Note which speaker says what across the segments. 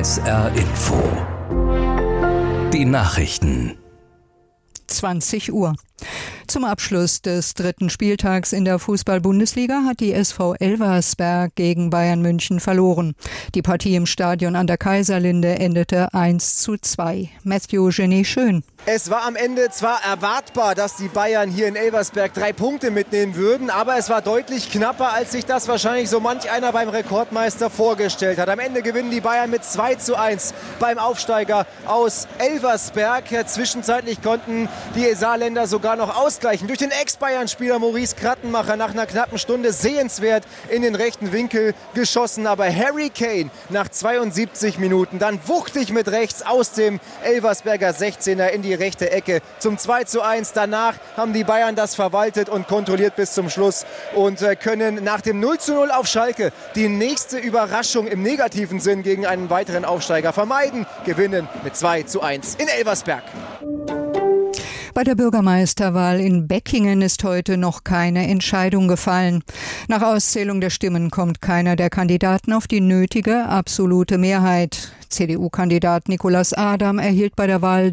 Speaker 1: SR Info. Die Nachrichten.
Speaker 2: 20 Uhr. Zum Abschluss des dritten Spieltags in der Fußball-Bundesliga hat die SV Elversberg gegen Bayern München verloren. Die Partie im Stadion an der Kaiserlinde endete 1:2. Matthew Genet Schön.
Speaker 3: Es war am Ende zwar erwartbar, dass die Bayern hier in Elversberg 3 Punkte mitnehmen würden, aber es war deutlich knapper, als sich das wahrscheinlich so manch einer beim Rekordmeister vorgestellt hat. Am Ende gewinnen die Bayern mit 2:1 beim Aufsteiger aus Elversberg. Zwischenzeitlich konnten die Saarländer sogar noch ausgleichen durch den Ex-Bayern-Spieler Maurice Krattenmacher nach einer knappen Stunde sehenswert in den rechten Winkel geschossen. Aber Harry Kane nach 72 Minuten dann wuchtig mit rechts aus dem Elversberger 16er in die rechte Ecke zum 2:1. Danach haben die Bayern das verwaltet und kontrolliert bis zum Schluss und können nach dem 0:0 auf Schalke die nächste Überraschung im negativen Sinn gegen einen weiteren Aufsteiger vermeiden. Gewinnen mit 2:1 in Elversberg.
Speaker 2: Bei der Bürgermeisterwahl in Beckingen ist heute noch keine Entscheidung gefallen. Nach Auszählung der Stimmen kommt keiner der Kandidaten auf die nötige absolute Mehrheit. CDU-Kandidat Nicolas Adam erhielt bei der Wahl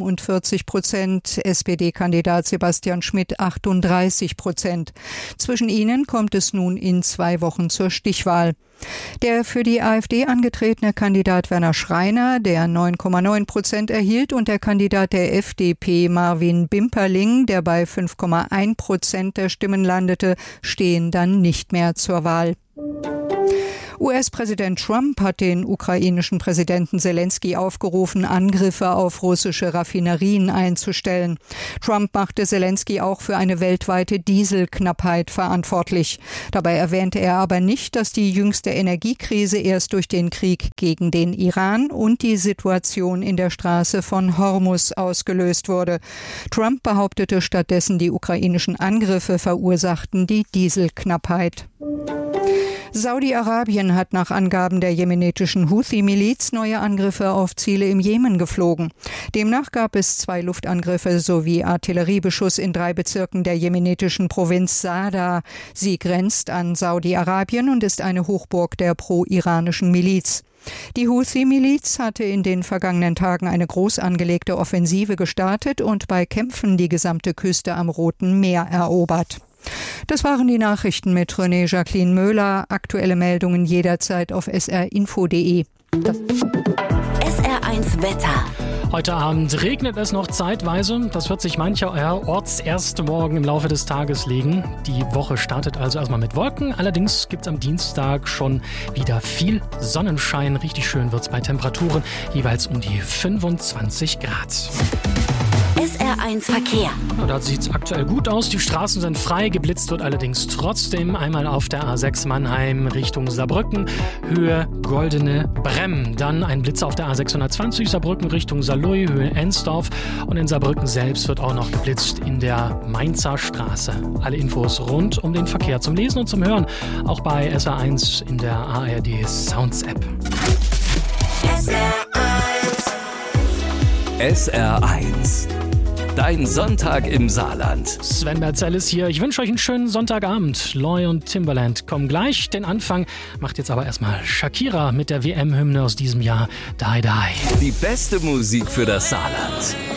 Speaker 2: 47%, SPD-Kandidat Sebastian Schmidt 38%. Zwischen ihnen kommt es nun in 2 Wochen zur Stichwahl. Der für die AfD angetretene Kandidat Werner Schreiner, der 9,9% erhielt, und der Kandidat der FDP Marvin Bimperling, der bei 5,1% der Stimmen landete, stehen dann nicht mehr zur Wahl. US-Präsident Trump hat den ukrainischen Präsidenten Selenskyj aufgerufen, Angriffe auf russische Raffinerien einzustellen. Trump machte Selenskyj auch für eine weltweite Dieselknappheit verantwortlich. Dabei erwähnte er aber nicht, dass die jüngste Energiekrise erst durch den Krieg gegen den Iran und die Situation in der Straße von Hormuz ausgelöst wurde. Trump behauptete stattdessen, die ukrainischen Angriffe verursachten die Dieselknappheit. Saudi-Arabien hat nach Angaben der jemenitischen Houthi-Miliz neue Angriffe auf Ziele im Jemen geflogen. Demnach gab es 2 Luftangriffe sowie Artilleriebeschuss in 3 Bezirken der jemenitischen Provinz Saada. Sie grenzt an Saudi-Arabien und ist eine Hochburg der pro-iranischen Miliz. Die Houthi-Miliz hatte in den vergangenen Tagen eine groß angelegte Offensive gestartet und bei Kämpfen die gesamte Küste am Roten Meer erobert. Das waren die Nachrichten mit René Jacqueline Möhler. Aktuelle Meldungen jederzeit auf srinfo.de.
Speaker 4: SR1 Wetter.
Speaker 5: Heute Abend regnet es noch zeitweise. Das wird sich mancherorts erst morgen im Laufe des Tages legen. Die Woche startet also erstmal mit Wolken. Allerdings gibt es am Dienstag schon wieder viel Sonnenschein. Richtig schön wird es bei Temperaturen jeweils um die 25 Grad.
Speaker 4: SR1 Verkehr.
Speaker 5: Ja, da sieht es aktuell gut aus. Die Straßen sind frei. Geblitzt wird allerdings trotzdem. Einmal auf der A6 Mannheim Richtung Saarbrücken, Höhe Goldene Bremm. Dann ein Blitzer auf der A620 Saarbrücken Richtung Saarlouis, Höhe Ensdorf. Und in Saarbrücken selbst wird auch noch geblitzt in der Mainzer Straße. Alle Infos rund um den Verkehr zum Lesen und zum Hören. Auch bei SR1 in der ARD Sounds App.
Speaker 1: SR1. Dein Sonntag im Saarland.
Speaker 5: Sven Merzellis hier. Ich wünsche euch einen schönen Sonntagabend. Loy und Timbaland kommen gleich. Den Anfang macht jetzt aber erstmal Shakira mit der WM-Hymne aus diesem Jahr. Die Die.
Speaker 1: Die beste Musik für das Saarland.